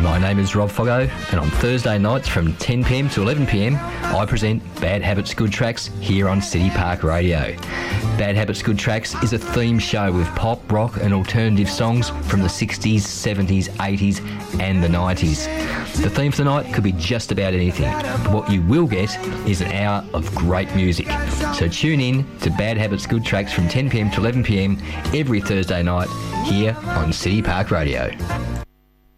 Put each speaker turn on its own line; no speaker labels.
My name is Rob Foggo, and on Thursday nights from 10pm to 11pm, I present Bad Habits Good Tracks here on City Park Radio. Bad Habits Good Tracks is a theme show with pop, rock and alternative songs from the 60s, 70s, 80s and the 90s. The theme for the night could be just about anything, but what you will get is an hour of great music. So tune in to Bad Habits Good Tracks from 10pm to 11pm every Thursday night here on City Park Radio.